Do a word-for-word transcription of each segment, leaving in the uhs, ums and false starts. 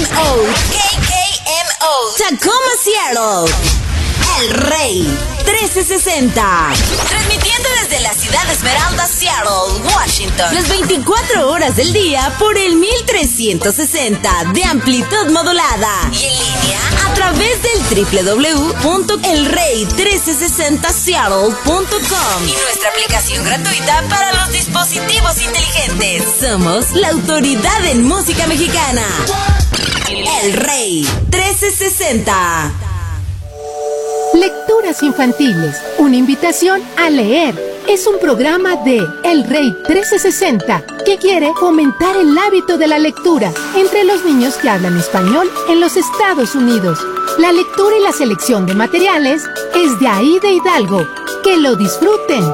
M O. K K M O. Tacoma, Seattle. El Rey trece sesenta. Transmitiendo desde la ciudad de Esmeralda, Seattle, Washington. Las veinticuatro horas del día por el mil trescientos sesenta de amplitud modulada. Y en línea a través del doble u doble u doble u punto el rey trece sesenta seattle punto com. Y nuestra aplicación gratuita para los dispositivos inteligentes. Somos la autoridad en música mexicana. El Rey trece sesenta. Lecturas infantiles, una invitación a leer. Es un programa de El Rey trece sesenta que quiere fomentar el hábito de la lectura entre los niños que hablan español en los Estados Unidos. La lectura y la selección de materiales es de Aida Hidalgo. ¡Que lo disfruten!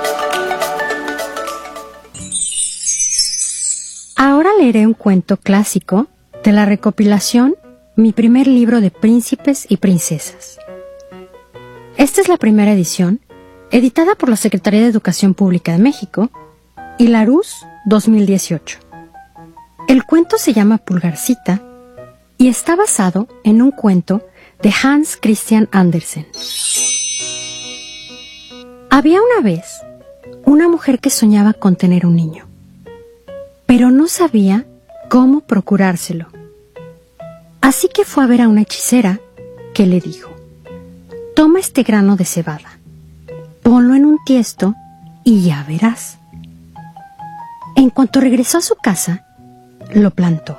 Ahora leeré un cuento clásico de la recopilación Mi primer libro de príncipes y princesas. Esta es la primera edición, editada por la Secretaría de Educación Pública de México y Larousse dos mil dieciocho. El cuento se llama Pulgarcita y está basado en un cuento de Hans Christian Andersen. Había una vez una mujer que soñaba con tener un niño, pero no sabía cómo procurárselo. Así que fue a ver a una hechicera que le dijo: toma este grano de cebada, ponlo en un tiesto y ya verás. En cuanto regresó a su casa, lo plantó.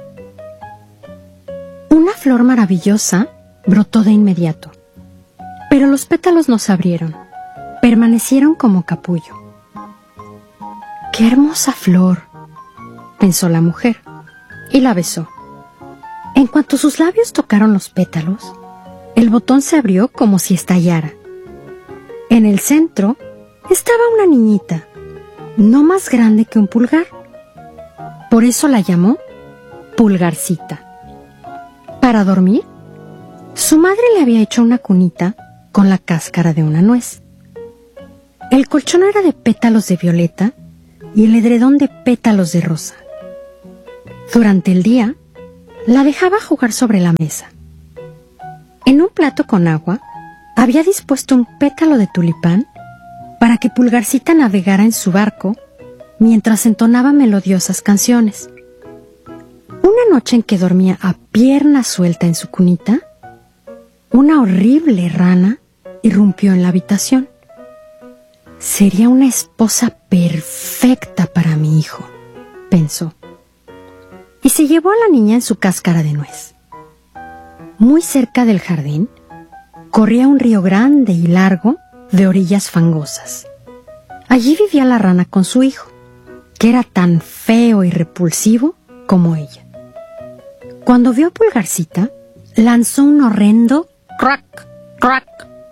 Una flor maravillosa brotó de inmediato, pero los pétalos no se abrieron, permanecieron como capullo. ¡Qué hermosa flor!, pensó la mujer, y la besó. En cuanto sus labios tocaron los pétalos, el botón se abrió como si estallara. En el centro estaba una niñita, no más grande que un pulgar. Por eso la llamó Pulgarcita. Para dormir, su madre le había hecho una cunita con la cáscara de una nuez. El colchón era de pétalos de violeta y el edredón de pétalos de rosa. Durante el día, la dejaba jugar sobre la mesa. En un plato con agua, había dispuesto un pétalo de tulipán para que Pulgarcita navegara en su barco mientras entonaba melodiosas canciones. Una noche en que dormía a pierna suelta en su cunita, una horrible rana irrumpió en la habitación. Sería una esposa perfecta para mi hijo, pensó, y se llevó a la niña en su cáscara de nuez. Muy cerca del jardín, corría un río grande y largo de orillas fangosas. Allí vivía la rana con su hijo, que era tan feo y repulsivo como ella. Cuando vio a Pulgarcita, lanzó un horrendo crack, crack.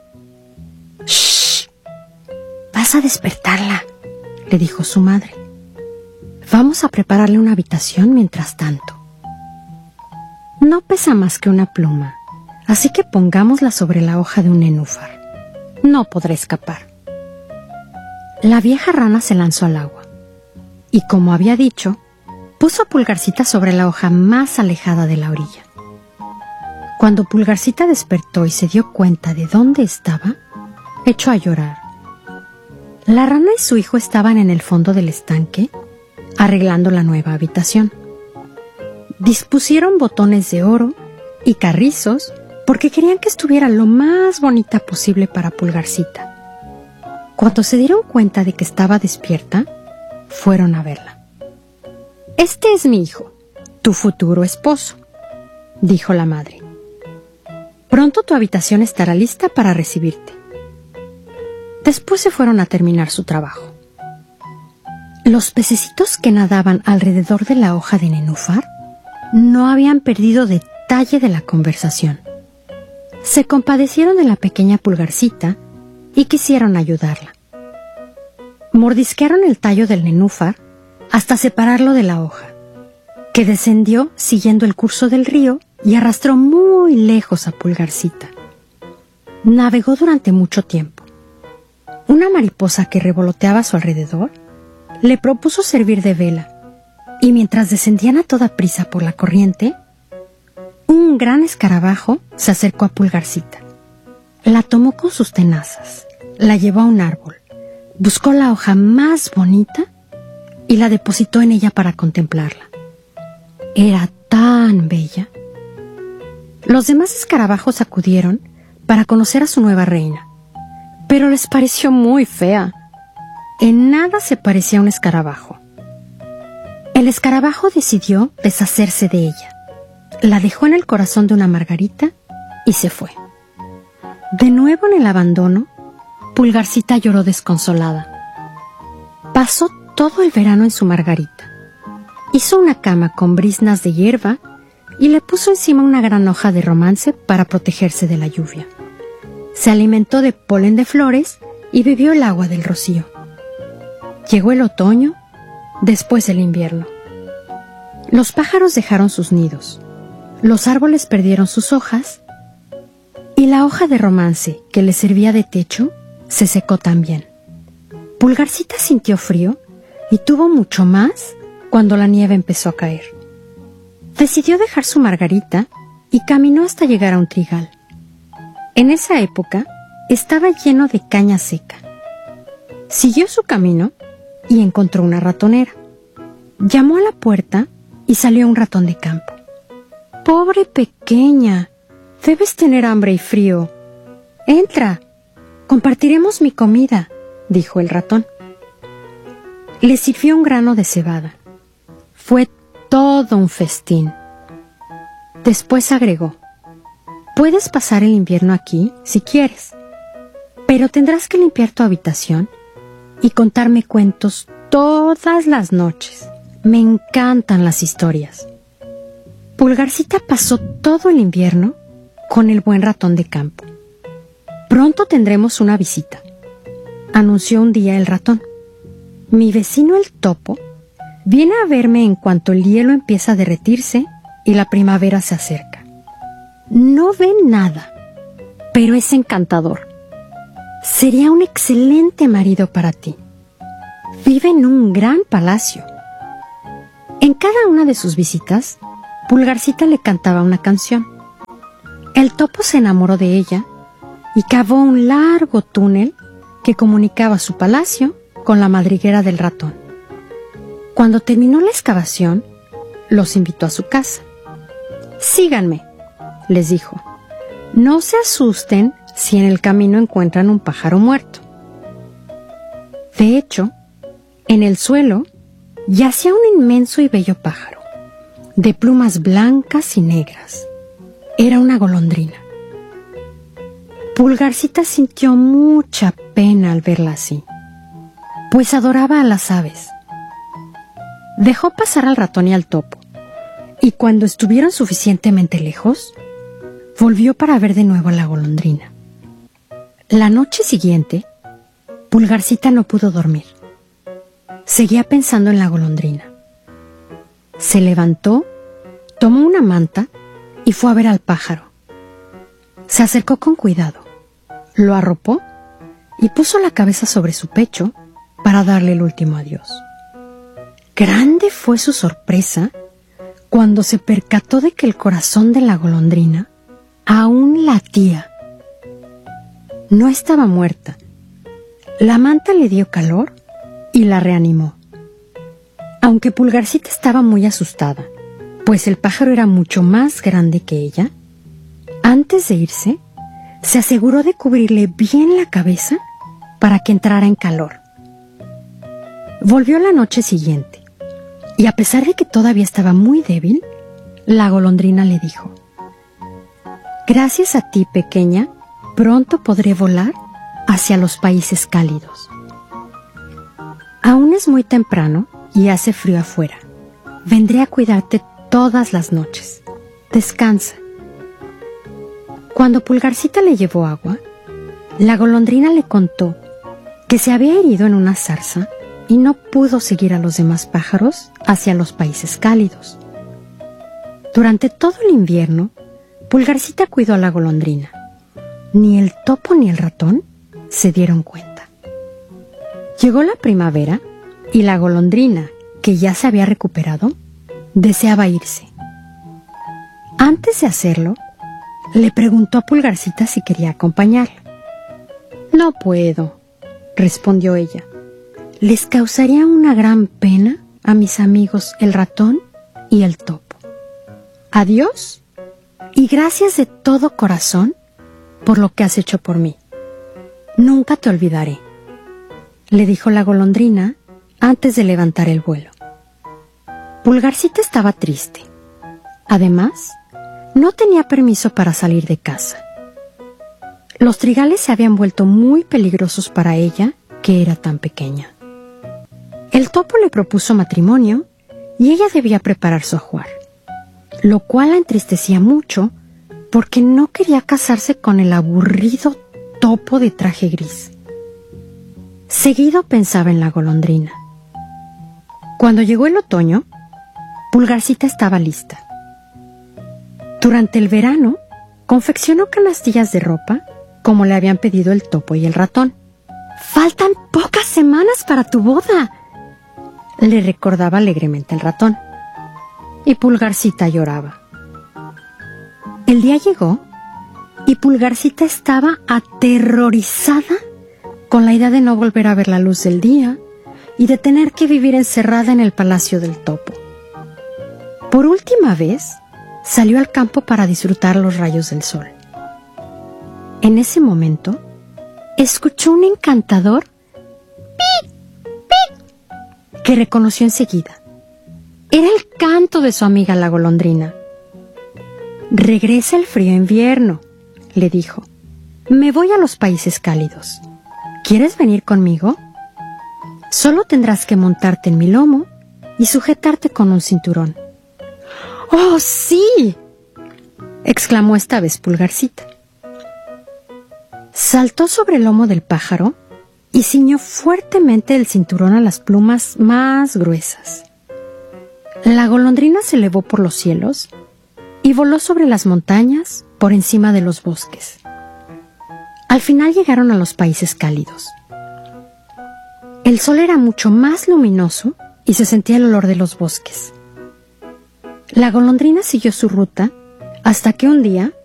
¡Shh! Vas a despertarla, le dijo su madre. Vamos a prepararle una habitación mientras tanto. No pesa más que una pluma, así que pongámosla sobre la hoja de un nenúfar. No podrá escapar. La vieja rana se lanzó al agua, y como había dicho, puso a Pulgarcita sobre la hoja más alejada de la orilla. Cuando Pulgarcita despertó y se dio cuenta de dónde estaba, echó a llorar. La rana y su hijo estaban en el fondo del estanque, arreglando la nueva habitación. Dispusieron botones de oro y carrizos porque querían que estuviera lo más bonita posible para Pulgarcita. Cuando se dieron cuenta de que estaba despierta, fueron a verla. Este es mi hijo, tu futuro esposo, dijo la madre. Pronto tu habitación estará lista para recibirte. Después se fueron a terminar su trabajo. Los pececitos que nadaban alrededor de la hoja de nenúfar no habían perdido detalle de la conversación. Se compadecieron de la pequeña Pulgarcita y quisieron ayudarla. Mordisquearon el tallo del nenúfar hasta separarlo de la hoja, que descendió siguiendo el curso del río y arrastró muy lejos a Pulgarcita. Navegó durante mucho tiempo. Una mariposa que revoloteaba a su alrededor le propuso servir de vela, y mientras descendían a toda prisa por la corriente, un gran escarabajo se acercó a Pulgarcita. La tomó con sus tenazas, la llevó a un árbol, buscó la hoja más bonita y la depositó en ella para contemplarla. Era tan bella. Los demás escarabajos acudieron para conocer a su nueva reina, pero les pareció muy fea. En nada se parecía a un escarabajo. El escarabajo decidió deshacerse de ella. La dejó en el corazón de una margarita y se fue. De nuevo en el abandono, Pulgarcita lloró desconsolada. Pasó todo el verano en su margarita. Hizo una cama con briznas de hierba y le puso encima una gran hoja de romance para protegerse de la lluvia. Se alimentó de polen de flores y bebió el agua del rocío. Llegó el otoño, después del invierno. Los pájaros dejaron sus nidos, los árboles perdieron sus hojas y la hoja de romance que le servía de techo se secó también. Pulgarcita sintió frío y tuvo mucho más cuando la nieve empezó a caer. Decidió dejar su margarita y caminó hasta llegar a un trigal. En esa época estaba lleno de caña seca. Siguió su camino y encontró una ratonera. Llamó a la puerta y salió un ratón de campo. «Pobre pequeña, debes tener hambre y frío. Entra, compartiremos mi comida», dijo el ratón. Le sirvió un grano de cebada. Fue todo un festín. Después agregó: «Puedes pasar el invierno aquí si quieres, pero tendrás que limpiar tu habitación y contarme cuentos todas las noches. Me encantan las historias». Pulgarcita pasó todo el invierno con el buen ratón de campo. «Pronto tendremos una visita», anunció un día el ratón. «Mi vecino el topo viene a verme en cuanto el hielo empieza a derretirse y la primavera se acerca. No ve nada, pero es encantador. Sería un excelente marido para ti. Vive en un gran palacio». En cada una de sus visitas, Pulgarcita le cantaba una canción. El topo se enamoró de ella y cavó un largo túnel que comunicaba su palacio con la madriguera del ratón. Cuando terminó la excavación, los invitó a su casa. «Síganme», les dijo. «No se asusten si en el camino encuentran un pájaro muerto». De hecho, en el suelo yacía un inmenso y bello pájaro, de plumas blancas y negras. Era una golondrina. Pulgarcita sintió mucha pena al verla así, pues adoraba a las aves. Dejó pasar al ratón y al topo, y cuando estuvieron suficientemente lejos, volvió para ver de nuevo a la golondrina. La noche siguiente, Pulgarcita no pudo dormir. Seguía pensando en la golondrina. Se levantó, tomó una manta y fue a ver al pájaro. Se acercó con cuidado, lo arropó y puso la cabeza sobre su pecho para darle el último adiós. Grande fue su sorpresa cuando se percató de que el corazón de la golondrina aún latía. No estaba muerta. La manta le dio calor y la reanimó. Aunque Pulgarcita estaba muy asustada, pues el pájaro era mucho más grande que ella, antes de irse, se aseguró de cubrirle bien la cabeza para que entrara en calor. Volvió la noche siguiente, y a pesar de que todavía estaba muy débil, la golondrina le dijo: «Gracias a ti, pequeña, pronto podré volar hacia los países cálidos. Aún es muy temprano y hace frío afuera. Vendré a cuidarte todas las noches. Descansa». Cuando Pulgarcita le llevó agua, la golondrina le contó que se había herido en una zarza y no pudo seguir a los demás pájaros hacia los países cálidos. Durante todo el invierno, Pulgarcita cuidó a la golondrina. Ni el topo ni el ratón se dieron cuenta. Llegó la primavera y la golondrina, que ya se había recuperado, deseaba irse. Antes de hacerlo, le preguntó a Pulgarcita si quería acompañarla. No puedo, respondió ella. Les causaría una gran pena a mis amigos el ratón y el topo. Adiós y gracias de todo corazón por lo que has hecho por mí. Nunca te olvidaré, le dijo la golondrina antes de levantar el vuelo. Pulgarcita estaba triste. Además, no tenía permiso para salir de casa. Los trigales se habían vuelto muy peligrosos para ella, que era tan pequeña. El topo le propuso matrimonio y ella debía preparar su ajuar, lo cual la entristecía mucho porque no quería casarse con el aburrido topo de traje gris. Seguido pensaba en la golondrina. Cuando llegó el otoño, Pulgarcita estaba lista. Durante el verano, confeccionó canastillas de ropa, como le habían pedido el topo y el ratón. «Faltan pocas semanas para tu boda», le recordaba alegremente el ratón. Y Pulgarcita lloraba. El día llegó y Pulgarcita estaba aterrorizada con la idea de no volver a ver la luz del día y de tener que vivir encerrada en el palacio del topo. Por última vez, salió al campo para disfrutar los rayos del sol. En ese momento, escuchó un encantador ¡pip! ¡pip! Que reconoció enseguida. Era el canto de su amiga la golondrina. «Regresa el frío invierno», le dijo. «Me voy a los países cálidos. ¿Quieres venir conmigo? Solo tendrás que montarte en mi lomo y sujetarte con un cinturón». «¡Oh, sí!», exclamó esta vez Pulgarcita. Saltó sobre el lomo del pájaro y ciñó fuertemente el cinturón a las plumas más gruesas. La golondrina se elevó por los cielos y voló sobre las montañas por encima de los bosques. Al final llegaron a los países cálidos. El sol era mucho más luminoso y se sentía el olor de los bosques. La golondrina siguió su ruta hasta que un día